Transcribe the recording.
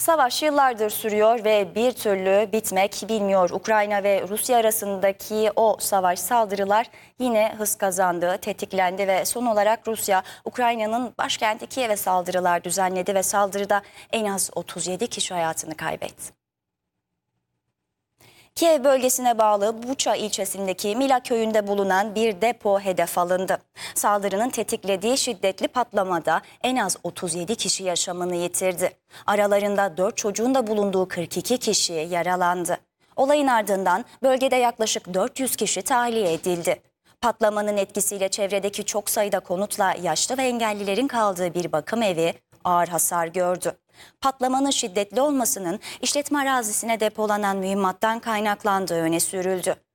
Savaş yıllardır sürüyor ve bir türlü bitmek bilmiyor. Ukrayna ve Rusya arasındaki o savaş saldırılar yine hız kazandı, tetiklendi ve son olarak Rusya, Ukrayna'nın başkenti Kiev'e saldırılar düzenledi ve saldırıda en az 37 kişi hayatını kaybetti. Kiev bölgesine bağlı Buça ilçesindeki Mila köyünde bulunan bir depo hedef alındı. Saldırının tetiklediği şiddetli patlamada en az 37 kişi yaşamını yitirdi. Aralarında 4 çocuğun da bulunduğu 42 kişi yaralandı. Olayın ardından bölgede yaklaşık 400 kişi tahliye edildi. Patlamanın etkisiyle çevredeki çok sayıda konutla yaşlı ve engellilerin kaldığı bir bakım evi ağır hasar gördü. Patlamanın şiddetli olmasının işletme arazisine depolanan mühimmattan kaynaklandığı öne sürüldü.